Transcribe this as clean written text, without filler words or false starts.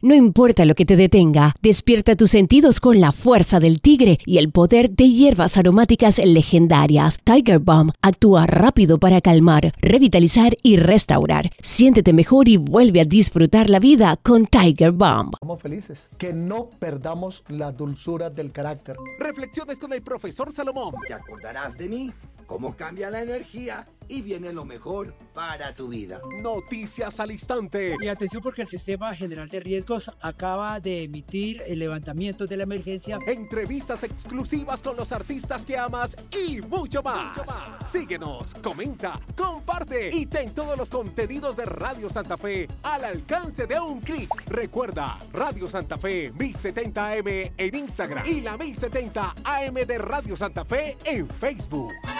No importa lo que te detenga, despierta tus sentidos con la fuerza del tigre y el poder de hierbas aromáticas legendarias. Tiger Balm actúa rápido para calmar, revitalizar y restaurar. Siéntete mejor y vuelve a disfrutar la vida con Tiger Balm. Estamos felices. Que no perdamos la dulzura del carácter. Reflexiones con el profesor Salomón. Te acordarás de mí, cómo cambia la energía y viene lo mejor para tu vida. Noticias al instante. Y atención porque el Sistema General de Riesgos acaba de emitir el levantamiento de la emergencia. Entrevistas exclusivas con los artistas que amas y mucho más. Síguenos, comenta, comparte y ten todos los contenidos de Radio Santa Fe al alcance de un clic. Recuerda, Radio Santa Fe 1070 AM en Instagram y la 1070 AM de Radio Santa Fe en Facebook.